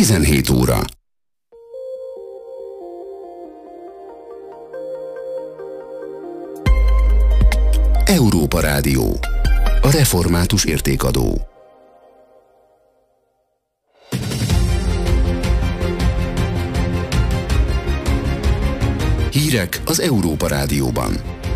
17 óra. Európa Rádió. A református értékadó. Hírek az Európa Rádióban.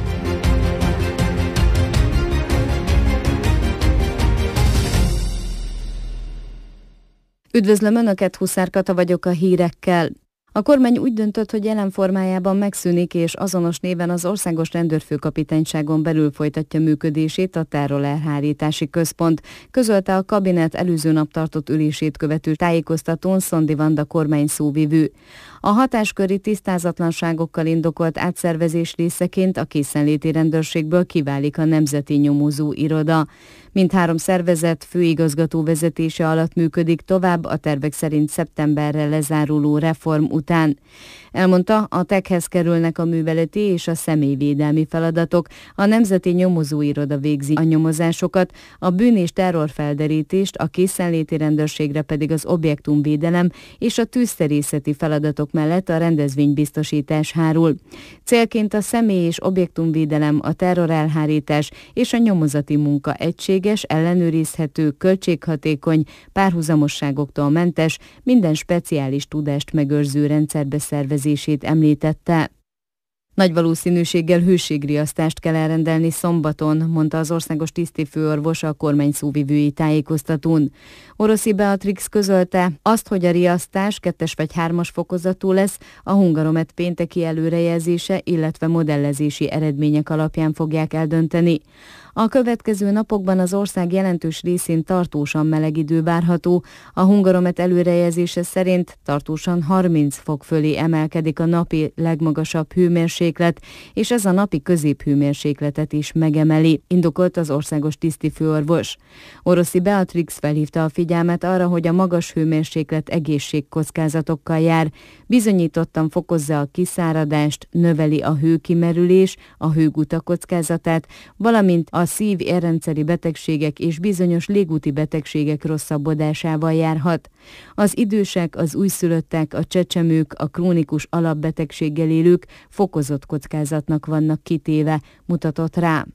Üdvözlöm Önöket, Huszár Kata vagyok a hírekkel. A kormány úgy döntött, hogy jelen formájában megszűnik és azonos néven az Országos Rendőrfőkapitányságon belül folytatja működését a Terrorelhárítási Központ, közölte a kabinet előző nap tartott ülését követő tájékoztatón Szondi Vanda kormány szóvivő. A hatásköri tisztázatlanságokkal indokolt átszervezés részeként a készenléti rendőrségből kiválik a Nemzeti Nyomozó Iroda. Mindhárom szervezet főigazgató vezetése alatt működik tovább a tervek szerint szeptemberre lezáruló reform után. Elmondta, a TEK-hez kerülnek a műveleti és a személyvédelmi feladatok, a Nemzeti Nyomozó Iroda végzi a nyomozásokat, a bűn- és terrorfelderítést, a készenléti rendőrségre pedig az objektumvédelem és a tűzterészeti feladatok mellett a rendezvénybiztosítás hárul. Célként a személy- és objektumvédelem, a terrorelhárítás és a nyomozati munka egységes, ellenőrizhető, költséghatékony, párhuzamosságoktól mentes, minden speciális tudást megőrző rendszerbe szervezését említette. Nagy valószínűséggel hőségriasztást kell elrendelni szombaton, mondta az országos tisztifőorvos a kormány szóvivői tájékoztatón. Oroszi Beatrix közölte azt, hogy a riasztás 2. vagy 3. fokozatú lesz, a Hungaromet pénteki előrejelzése, illetve modellezési eredmények alapján fogják eldönteni. A következő napokban az ország jelentős részén tartósan meleg idő várható. A Hungaromet előrejelzése szerint tartósan 30 fok fölé emelkedik a napi legmagasabb hőmérséklet, és ez a napi középhőmérsékletet is megemeli, indokolt az országos tisztifőorvos. Oroszi Beatrix felhívta a figyelmet arra, hogy a magas hőmérséklet egészségkockázatokkal jár, bizonyítottan fokozza a kiszáradást, növeli a hőkimerülés, a hőguta kockázatát, valamint a szív-érrendszeri betegségek és bizonyos légúti betegségek rosszabbodásával járhat. Az idősek, az újszülöttek, a csecsemők, a krónikus alapbetegséggel élők fokozott kockázatnak vannak kitéve, mutatott rá.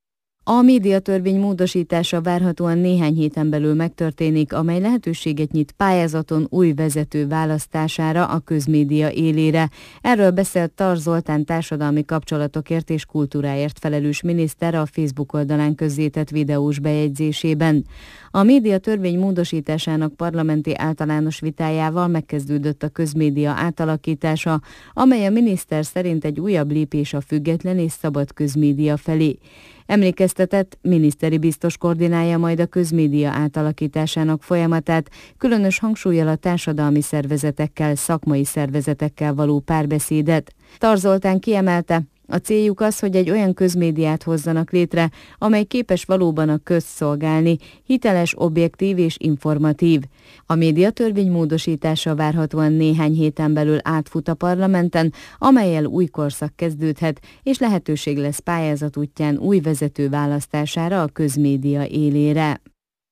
A médiatörvény módosítása várhatóan néhány héten belül megtörténik, amely lehetőséget nyit pályázaton új vezető választására a közmédia élére. Erről beszélt Tar Zoltán társadalmi kapcsolatokért és kultúráért felelős miniszter a Facebook oldalán közzétett videós bejegyzésében. A médiatörvény módosításának parlamenti általános vitájával megkezdődött a közmédia átalakítása, amely a miniszter szerint egy újabb lépés a független és szabad közmédia felé. Emlékeztetett, miniszteri biztos koordinálja majd a közmédia átalakításának folyamatát, különös hangsúllyal a társadalmi szervezetekkel, szakmai szervezetekkel való párbeszédet. Tar Zoltán kiemelte, a céljuk az, hogy egy olyan közmédiát hozzanak létre, amely képes valóban a közt szolgálni, hiteles, objektív és informatív. A médiatörvény módosítása várhatóan néhány héten belül átfut a parlamenten, amellyel új korszak kezdődhet, és lehetőség lesz pályázat útján új vezető választására a közmédia élére.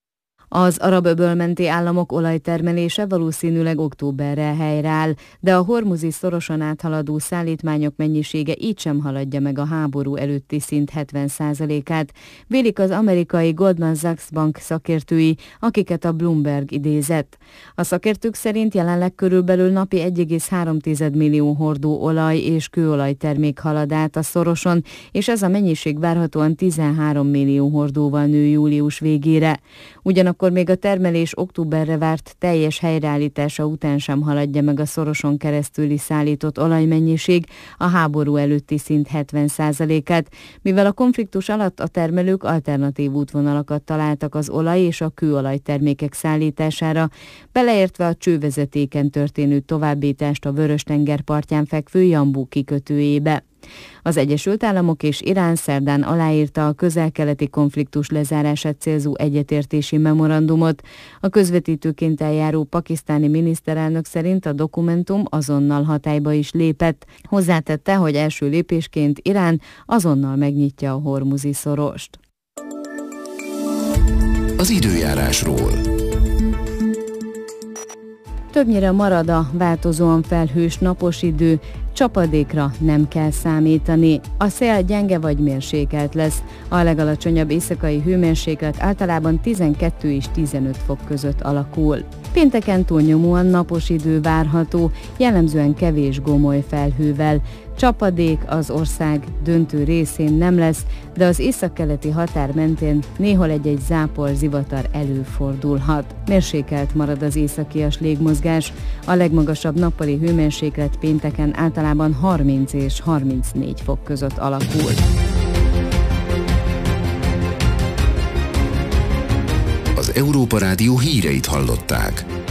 Az Arab-öböl menti államok olajtermelése valószínűleg októberre helyreáll, de a hormuzi szoroson áthaladó szállítmányok mennyisége így sem haladja meg a háború előtti szint 70%-át, vélik az amerikai Goldman Sachs bank szakértői, akiket a Bloomberg idézett. A szakértők szerint jelenleg körülbelül napi 1,3 millió hordó olaj és kőolaj termék halad át a szoroson, és ez a mennyiség várhatóan 13 millió hordóval nő július végére. Ugyanakkor még a termelés októberre várt teljes helyreállítása után sem haladja meg a szoroson keresztüli szállított olajmennyiség a háború előtti szint 70%-át, mivel a konfliktus alatt a termelők alternatív útvonalakat találtak az olaj és a kőolaj termékek szállítására, beleértve a csővezetéken történő továbbítást a Vörös-tenger partján fekvő Jambu kikötőjébe. Az Egyesült Államok és Irán szerdán aláírta a közel-keleti konfliktus lezárását célzó egyetértési memorandumot. A közvetítőként eljáró pakisztáni miniszterelnök szerint a dokumentum azonnal hatályba is lépett. Hozzátette, hogy első lépésként Irán azonnal megnyitja a hormuzi szorost. Az időjárásról. Többnyire marad a változóan felhős napos idő, csapadékra nem kell számítani. A szél gyenge vagy mérsékelt lesz, a legalacsonyabb éjszakai hőmérséklet általában 12 és 15 fok között alakul. Pénteken túlnyomóan napos idő várható, jellemzően kevés gomoly felhővel. Csapadék az ország döntő részén nem lesz, de az északkeleti határ mentén néhol egy-egy zápor, zivatar előfordulhat. Mérsékelt marad az északias légmozgás, a legmagasabb nappali hőmérséklet pénteken általában 30 és 34 fok között alakul. Az Európa Rádió híreit hallották.